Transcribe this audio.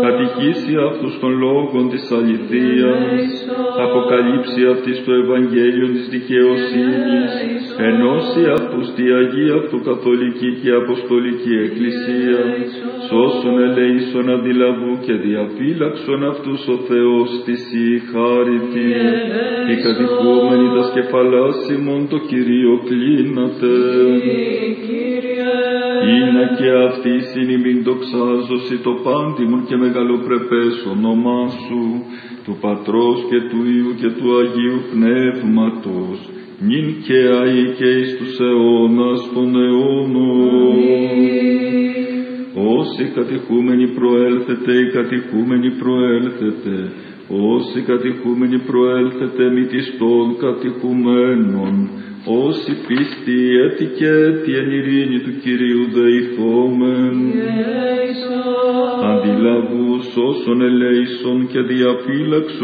κατηχήσει αυτούς των λόγων της αληθείας, αποκαλύψει αυτής το Ευαγγέλιο της δικαιοσύνης, ενώσει αυτούς τη Αγία Αυτοκαθολική και Αποστολική Εκκλησία, σώσον ελέησον αντιλαβού και διαφύλαξον αυτούς ο Θεός της η χάριτη, οι κατηχούμενοι τα σκεφαλάς ημών το Κυρίο κλίνατε. Είναι και αυτή συνημήν δοξάζωση το πάντιμον και μεγαλοπρεπές όνομά σου, του Πατρός και του Υιού και του Αγίου Πνεύματος, νυν και αεί και εις τους αιώνας των αιώνων. Όσοι κατηχούμενοι προέλθετε, οι κατηχούμενοι προέλθετε, όσοι κατηχούμενοι προέλθετε μη της των κατηχουμένων, όσοι πίστη έτη και έτη εν ειρήνη του Κυρίου δεηθόμεν. Αντιλαβούς όσων ελέησον και διαφύλαξον